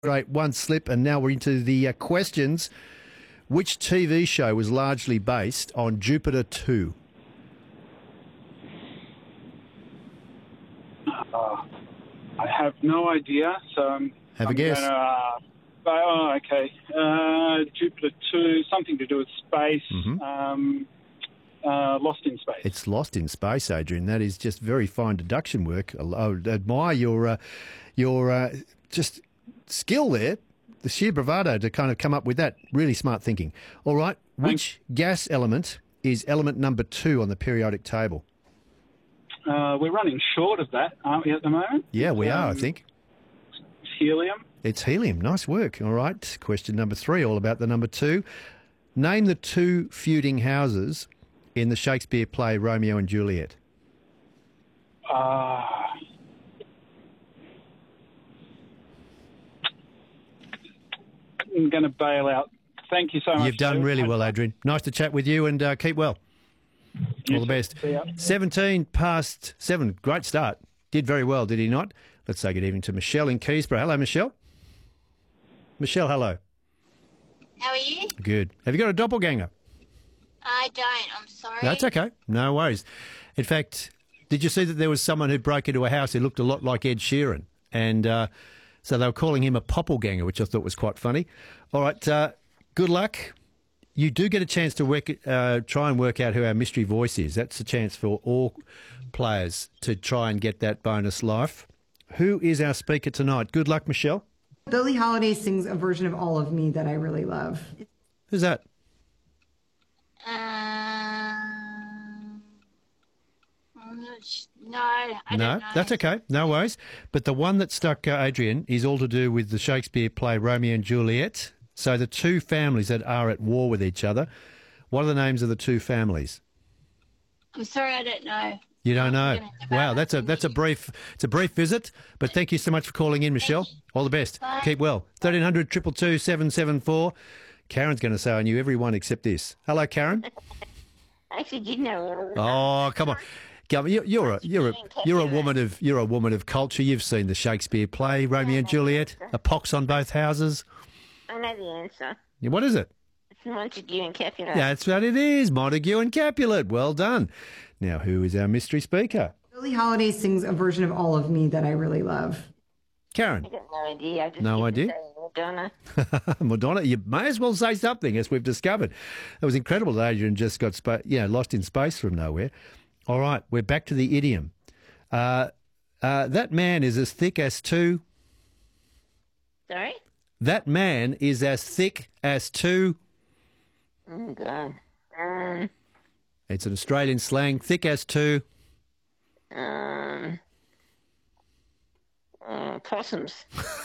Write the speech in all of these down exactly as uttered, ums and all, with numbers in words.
Great, one slip, and now we're into the uh, questions. Which T V show was largely based on Jupiter two? Uh, I have no idea, so I'm, Have a I'm guess. Gonna, uh, oh, okay. Uh, Jupiter two, something to do with space. Mhm. Um, uh, Lost in Space. It's Lost in Space, Adrian. That is just very fine deduction work. I I admire your, uh, your uh, just skill there, the sheer bravado to kind of come up with that. Really smart thinking. All right, which gas element is element number two on the periodic table? Uh, we're running short of that, aren't we, at the moment? Yeah, we are, I Um, think. Helium. It's helium. Nice work. All right. Question number three, all about the number two. Name the two feuding houses in the Shakespeare play Romeo and Juliet. Uh, I'm going to bail out. Thank you so much. You've done Stu. really well, Adrian. Nice to chat with you, and uh, keep well. All the best. See ya. seventeen past seven. Great start. Did very well, did he not? Let's say good evening to Michelle in Keysborough. Hello, Michelle. Michelle, hello. How are you? Good. Have you got a doppelganger? I don't. I'm sorry. That's okay. No worries. In fact, did you see that there was someone who broke into a house who looked a lot like Ed Sheeran? And uh, so they were calling him a poppelganger, which I thought was quite funny. All right. Uh, good luck. You do get a chance to work, uh, try and work out who our mystery voice is. That's a chance for all players to try and get that bonus life. Who is our speaker tonight? Good luck, Michelle. Billie Holiday sings a version of All of Me that I really love. Who's that? Um, I'm not sh- no, I no, don't know. that's okay. No worries. But the one that stuck uh, Adrian is all to do with the Shakespeare play Romeo and Juliet. So the two families that are at war with each other. What are the names of the two families? I'm sorry, I don't know. You don't know. I'm gonna have Wow, a- that's a that's a brief it's a brief visit. But thank you so much for calling in, Michelle. All the best. Bye. Keep well. Thirteen hundred triple two seven seven four. Karen's going to say I knew everyone except this. Hello, Karen. Actually, you know. Oh, come on. Come on, you- You're a you're a you're a woman of you're a woman of culture. You've seen the Shakespeare play Romeo and Juliet. A pox on both houses. I know the answer. Yeah, what is it? It's Montague and Capulet. That's what it is. Montague and Capulet. Well done. Now, who is our mystery speaker? Billie Holiday sings a version of All of Me that I really love. Karen. I got no idea. I just No keep idea? saying Madonna. Madonna, you may as well say something, as we've discovered. It was incredible that Adrian just got spa- you know, lost in space from nowhere. All right, we're back to the idiom. Uh, uh, that man is as thick as two. Sorry? That man is as thick as two. Oh, God. Um, It's an Australian slang. Thick as two. um, uh, possums.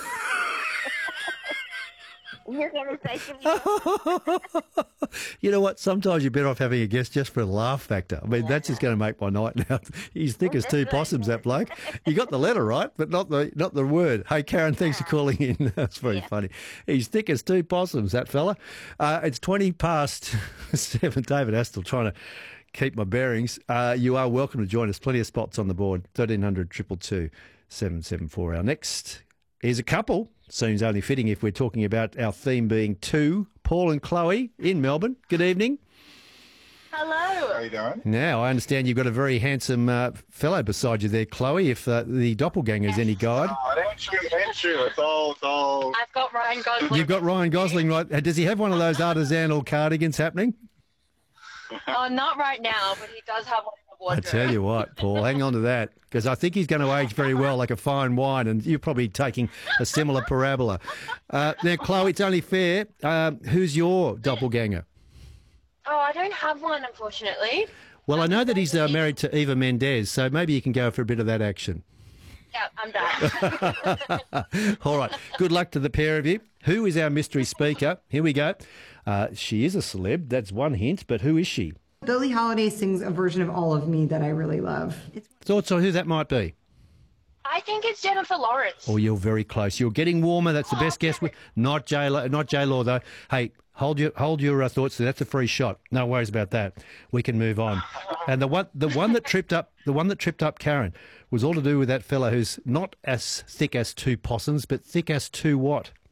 You're going to say something. You know what? Sometimes you're better off having a guest just for a laugh factor. I mean, that's just going to make my night now. He's thick as two possums, that bloke. You got the letter right, but not the not the word. Hey, Karen, thanks for calling in. That's very Yeah. funny. He's thick as two possums, that fella. Uh, it's twenty past seven. David Astle trying to keep my bearings. Uh, you are welcome to join us. Plenty of spots on the board. thirteen hundred two two two seven seven four. Our next is a couple. Seems only fitting if we're talking about our theme being two. Paul and Chloe in Melbourne. Good evening. Hello. How you doing? Now, I understand you've got a very handsome uh, fellow beside you there, Chloe, if uh, the doppelganger is any guide. Oh, it ain't true, it ain't true. It's all, it's all. I've got Ryan Gosling. You've got Ryan Gosling, right? Uh, Does he have one of those artisanal cardigans happening? Oh, not right now, but he does have one in the I wardrobe. tell you what, Paul, hang on to that, because I think he's going to age very well like a fine wine, and you're probably taking a similar parabola. Uh, now, Chloe, it's only fair. Um, who's your doppelganger? Oh, I don't have one, unfortunately. Well, I know that he's uh, married to Eva Mendes, so maybe you can go for a bit of that action. Yeah, I'm done. All right. Good luck to the pair of you. Who is our mystery speaker? Here we go. Uh, she is a celeb. That's one hint. But who is she? Billie Holiday sings a version of All of Me that I really love. It's Thoughts on who that might be? I think it's Jennifer Lawrence. Oh, you're very close. You're getting warmer. That's the best guess. We- Not J. Not J. Law though. Hey, hold your hold your uh, thoughts. That's a free shot. No worries about that. We can move on. And the one the one that tripped up the one that tripped up Karen was all to do with that fella who's not as thick as two possums, but thick as two what?